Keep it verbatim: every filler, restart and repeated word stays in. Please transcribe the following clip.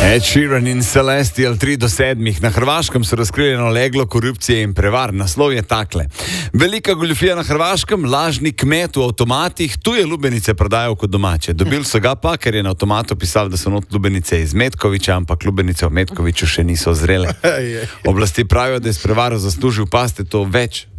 Ed Sheeran in Celestial tri do sedmih. Na Hrvaškem so razkrili eno leglo korupcije in prevar. Naslov je takle. Velika goljufija na Hrvaškem, lažni kmet v avtomatih, tuje lubenice prodajajo kot domače. Dobil so ga pa, ker je na avtomatu pisal, da so not lubenice iz Metkovića, ampak lubenice v Metkoviću še niso zrele. Oblasti pravijo, da je s prevaro zaslužil, paste to, več